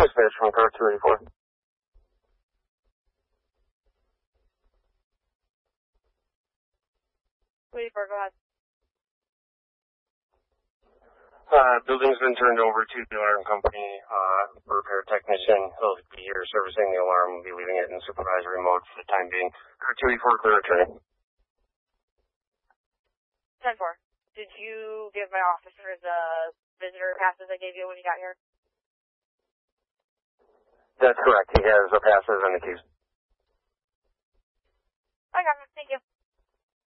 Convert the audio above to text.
Dispatch from car 284. 284, go ahead. Building's been turned over to the alarm company, repair technician. He'll be here servicing the alarm. We'll be leaving it in supervisory mode for the time being. Car 284, clear return. 10-4. Did you give my officers visitor passes I gave you when you got here? That's correct. He has the passes and the keys. I got it. Thank you.